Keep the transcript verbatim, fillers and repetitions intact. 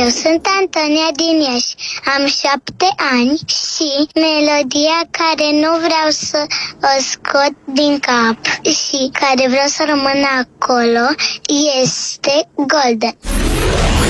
Eu sunt Antonia din Iași, am șapte ani și melodia care nu vreau să o scot din cap și care vreau să rămână acolo este Golden.